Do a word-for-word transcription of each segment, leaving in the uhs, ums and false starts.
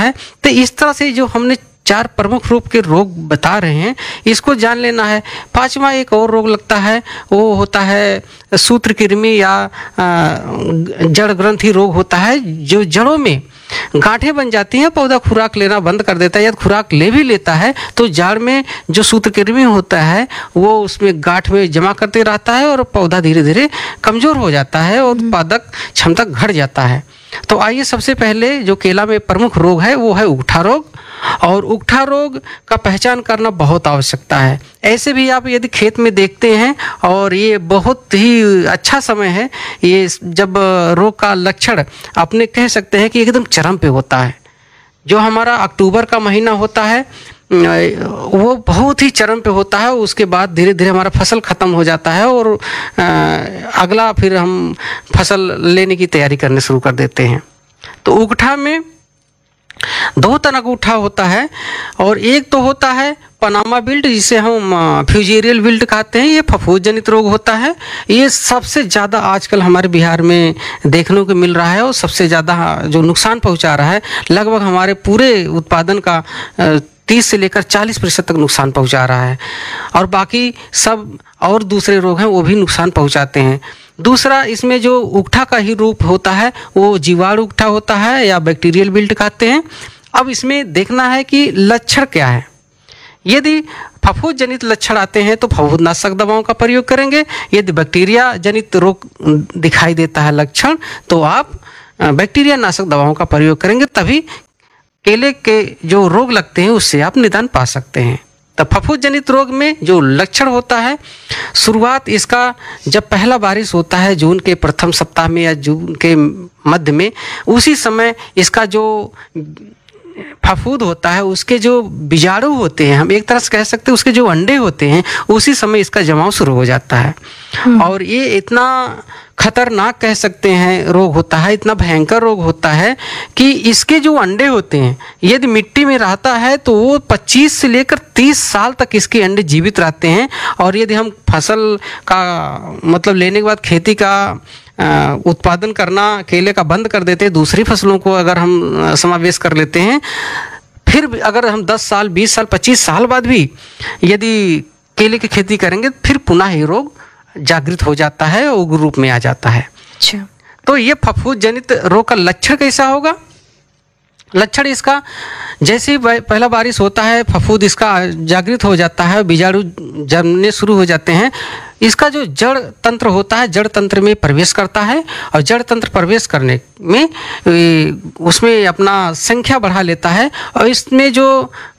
है। तो इस तरह से जो हमने चार प्रमुख रूप के रोग बता रहे हैं, इसको जान लेना है। पांचवा एक और रोग लगता है, वो होता है सूत्रकृमि या जड़ ग्रंथि रोग होता है, जो जड़ों में गांठें बन जाती हैं, पौधा खुराक लेना बंद कर देता है। यदि खुराक ले भी लेता है तो जड़ में जो सूत्रकृमि होता है वो उसमें गांठ में जमा करते रहता है और पौधा धीरे धीरे कमजोर हो जाता है और उत्पादक क्षमता घट जाता है। तो आइए सबसे पहले जो केला में प्रमुख रोग है वो है उगठा रोग। और उगठा रोग का पहचान करना बहुत आवश्यकता है। ऐसे भी आप यदि खेत में देखते हैं और ये बहुत ही अच्छा समय है, ये जब रोग का लक्षण अपने कह सकते हैं कि एकदम चरम पे होता है। जो हमारा अक्टूबर का महीना होता है वो बहुत ही चरम पे होता है। उसके बाद धीरे धीरे हमारा फसल ख़त्म हो जाता है और अगला फिर हम फसल लेने की तैयारी करने शुरू कर देते हैं। तो उगठा में दो तरह का उगठा होता है, और एक तो होता है पनामा विल्ट, जिसे हम फ्यूजेरियल विल्ट कहते हैं। ये फफूंद जनित रोग होता है। ये सबसे ज़्यादा आजकल हमारे बिहार में देखने को मिल रहा है और सबसे ज़्यादा जो नुकसान पहुंचा रहा है, लगभग हमारे पूरे उत्पादन का तीस से लेकर चालीस प्रतिशत तक नुकसान पहुंचा रहा है। और बाकी सब और दूसरे रोग हैं वो भी नुकसान पहुंचाते हैं। दूसरा इसमें जो उगठा का ही रूप होता है वो जीवाणु उगठा होता है या बैक्टीरियल विल्ट कहते हैं। अब इसमें देखना है कि लक्षण क्या है। यदि फफूंद जनित लक्षण आते हैं तो फफूंदनाशक दवाओं का प्रयोग करेंगे। यदि बैक्टीरिया जनित रोग दिखाई देता है लक्षण तो आप बैक्टीरिया नाशक दवाओं का प्रयोग करेंगे, तभी केले के जो रोग लगते हैं उससे आप निदान पा सकते हैं। तो फफूंद जनित रोग में जो लक्षण होता है, शुरुआत इसका जब पहला बारिश होता है जून के प्रथम सप्ताह में या जून के मध्य में, उसी समय इसका जो फफूंद होता है उसके जो बीजाणु होते हैं, हम एक तरह से कह सकते हैं उसके जो अंडे होते हैं, उसी समय इसका जमाव शुरू हो जाता है। और ये इतना खतरनाक कह सकते हैं रोग होता है, इतना भयंकर रोग होता है कि इसके जो अंडे होते हैं यदि मिट्टी में रहता है तो वो पच्चीस से लेकर तीस साल तक इसके अंडे जीवित रहते हैं। और यदि हम फसल का मतलब लेने के बाद खेती का उत्पादन करना केले का बंद कर देते हैं, दूसरी फसलों को अगर हम समावेश कर लेते हैं, फिर अगर हम दस साल बीस साल पच्चीस साल बाद भी यदि केले की खेती करेंगे फिर पुनः ये रोग जागृत हो जाता है, उग्र रूप में आ जाता है। अच्छा, तो ये फफूंद जनित रोग का लक्षण कैसा होगा? लक्षण इसका जैसे ही पहला बारिश होता है फफूंद इसका जागृत हो जाता है, बीजाणु जमने शुरू हो जाते हैं। इसका जो जड़ तंत्र होता है जड़ तंत्र में प्रवेश करता है और जड़ तंत्र प्रवेश करने में उसमें अपना संख्या बढ़ा लेता है और इसमें जो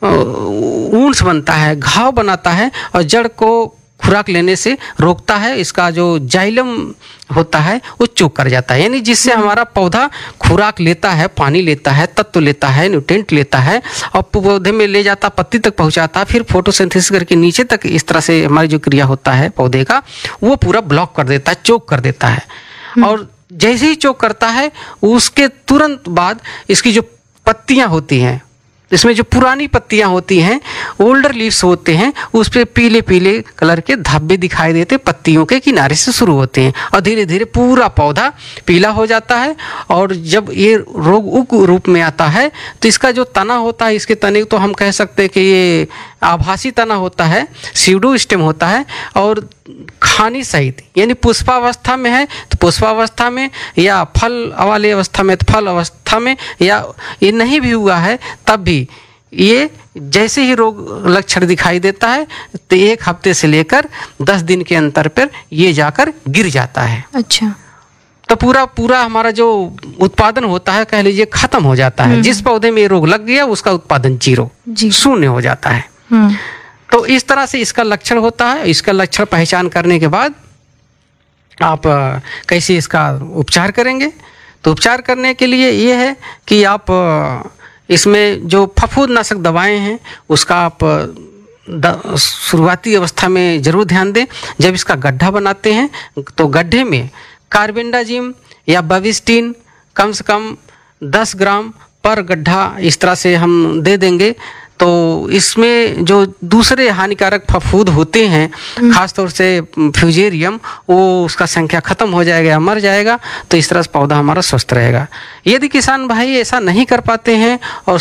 ऊंस बनता है, घाव बनाता है और जड़ को खुराक लेने से रोकता है। इसका जो जाइलम होता है वो चोक कर जाता है, यानी जिससे हमारा पौधा खुराक लेता है, पानी लेता है, तत्व लेता है, न्यूट्रिएंट लेता है और पौधे में ले जाता, पत्ती तक पहुंचाता है, फिर फोटोसिंथेसिस करके नीचे तक इस तरह से हमारी जो क्रिया होता है पौधे का वो पूरा ब्लॉक कर देता है, चोक कर देता है। और जैसे ही चोक करता है उसके तुरंत बाद इसकी जो पत्तियां होती हैं, इसमें जो पुरानी पत्तियां होती हैं, ओल्डर लीव्स होते हैं, उस पर पीले पीले कलर के धब्बे दिखाई देते पत्तियों के किनारे से शुरू होते हैं और धीरे धीरे पूरा पौधा पीला हो जाता है। और जब ये रोग उग्र रूप में आता है तो इसका जो तना होता है, इसके तने तो हम कह सकते हैं कि ये आभासी तना होता है, सीडो स्टेम होता है और खानी सहित, यानी पुष्पावस्था में है तो पुष्पावस्था में, या फल वाली अवस्था में तो फल अवस्था में, या ये नहीं भी हुआ है तब भी ये जैसे ही रोग लक्षण दिखाई देता है तो एक हफ्ते से लेकर दस दिन के अंतर पर ये जाकर गिर जाता है। अच्छा, तो पूरा पूरा हमारा जो उत्पादन होता है कह लीजिए खत्म हो जाता है। जिस पौधे में ये रोग लग गया उसका उत्पादन जीरो शून्य हो जाता है। तो इस तरह से इसका लक्षण होता है। इसका लक्षण पहचान करने के बाद आप कैसे इसका उपचार करेंगे? तो उपचार करने के लिए ये है कि आप इसमें जो फफूंदनाशक दवाएं हैं उसका आप शुरुआती अवस्था में ज़रूर ध्यान दें। जब इसका गड्ढा बनाते हैं तो गड्ढे में कार्बेंडाजिम या बविस्टिन कम से कम दस ग्राम पर गड्ढा इस तरह से हम दे देंगे तो इसमें जो दूसरे हानिकारक फफूंद होते हैं खासतौर से फ्यूजेरियम, वो उसका संख्या खत्म हो जाएगा या मर जाएगा। तो इस तरह से पौधा हमारा स्वस्थ रहेगा। यदि किसान भाई ऐसा नहीं कर पाते हैं और